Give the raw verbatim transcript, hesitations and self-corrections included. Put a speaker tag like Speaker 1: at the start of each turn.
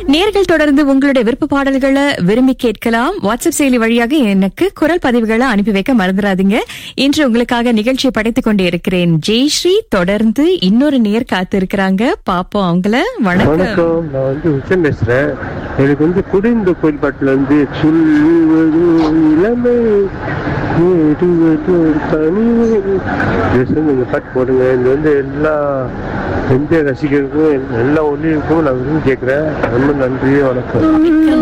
Speaker 1: நேர்கள் தொடர்ந்து உங்களுடைய விருப்ப பாடல்களை விரும்பி கேட்கலாம். வாட்ஸ்அப் செயலி வழியாக எனக்கு குரல் பதிவுகளை அனுப்பி வைக்க மறந்துடாதீங்க. இன்று உங்களுக்காக நிகழ்ச்சியை படைத்துக் கொண்டே இருக்கிறேன். ஜெய்ஸ்ரீ தொடர்ந்து இன்னொரு நேர் காத்து இருக்கிறாங்க. பாப்போம் அவங்கள. வணக்கம்.
Speaker 2: வணக்கம், நான் வந்து உச்சன் பேசுறேன். எனக்கு வந்து குடிந்த கோயில் பாட்டுல வந்து சொல்லுவது இளமை ஏறுவது தனிமை இந்த பாட்டு போடுங்க. இது வந்து எல்லா எந்த ரசிகருக்கும் எல்லா ஒளிகளுக்கும் நான் விரும்பி கேட்கிறேன். ரொம்ப நன்றி, வணக்கம்.